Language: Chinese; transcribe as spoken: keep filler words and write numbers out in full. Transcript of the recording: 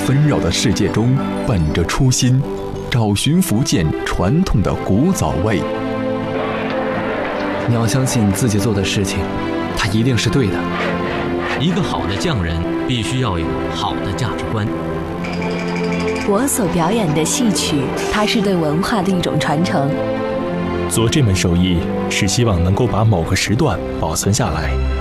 纷扰的世界中，本着初心，找寻福建传统的古早味。 你要相信自己做的事情，它一定是对的。 一个好的匠人必须要有好的价值观。 我所表演的戏曲，它是对文化的一种传承。 做这门手艺是希望能够把某个时段保存下来，